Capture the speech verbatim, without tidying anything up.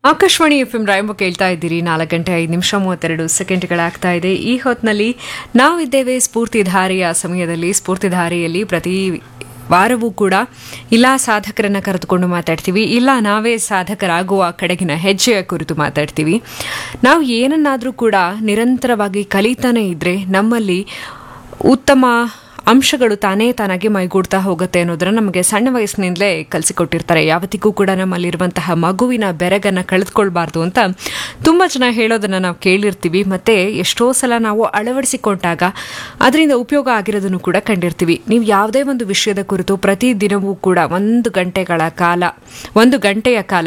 Akashvani F M ರಾಯಂಬ ಕೇಳ್ತಾ ಇದ್ದೀರಿ. ನಾಲ್ಕು ಗಂಟೆ ಐದು ನಿಮಿಷ ಮೂವತ್ತೆರಡು ಸೆಕೆಂಡ್ಗಳಾಗ್ತಾ ಇದೆ. ಈ ಹೊತ್ತಿನಲ್ಲಿ ನಾವಿದ್ದೇವೆ ಸ್ಫೂರ್ತಿಧಾರೆಯ ಸಮಯದಲ್ಲಿ. ಸ್ಫೂರ್ತಿಧಾರೆಯಲ್ಲಿ ಪ್ರತಿ ವಾರವೂ ಕೂಡ ಇಲ್ಲ ಸಾಧಕರನ್ನ ಕರೆದುಕೊಂಡು ಮಾತಾಡ್ತೀವಿ, ಇಲ್ಲ ನಾವೇ ಸಾಧಕರಾಗುವ ಕಡೆಗಿನ ಹೆಜ್ಜೆಯ ಕುರಿತು ಮಾತಾಡ್ತೀವಿ. ನಾವು ಏನನ್ನಾದರೂ ಕೂಡ ನಿರಂತರವಾಗಿ ಕಲಿತಾನೇ ಇದ್ರೆ ನಮ್ಮಲ್ಲಿ ಉತ್ತಮ ಅಂಶಗಳು ತಾನೇ ತಾನಾಗಿ ಮೈಗೂಡ್ತಾ ಹೋಗುತ್ತೆ ಅನ್ನೋದನ್ನ ನಮಗೆ ಸಣ್ಣ ವಯಸ್ಸಿನಿಂದಲೇ ಕಲಿಸಿಕೊಟ್ಟಿರ್ತಾರೆ. ಯಾವತ್ತಿಗೂ ಕೂಡ ನಮ್ಮಲ್ಲಿರುವಂತಹ ಮಗುವಿನ ಬೆರಗನ್ನು ಕಳೆದುಕೊಳ್ಬಾರ್ದು ಅಂತ ತುಂಬ ಜನ ಹೇಳೋದನ್ನು ನಾವು ಕೇಳಿರ್ತೀವಿ. ಮತ್ತು ಎಷ್ಟೋ ಸಲ ನಾವು ಅಳವಡಿಸಿಕೊಂಡಾಗ ಅದರಿಂದ ಉಪಯೋಗ ಆಗಿರೋದನ್ನು ಕೂಡ ಕಂಡಿರ್ತೀವಿ. ನೀವು ಯಾವುದೇ ಒಂದು ವಿಷಯದ ಕುರಿತು ಪ್ರತಿದಿನವೂ ಕೂಡ ಒಂದು ಗಂಟೆಗಳ ಕಾಲ ಒಂದು ಗಂಟೆಯ ಕಾಲ